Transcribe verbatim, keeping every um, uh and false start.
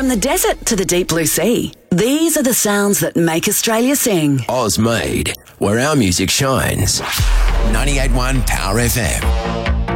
From the desert to the deep blue sea, these are the sounds that make Australia sing. Oz made, where our music shines. ninety-eight point one Power F M.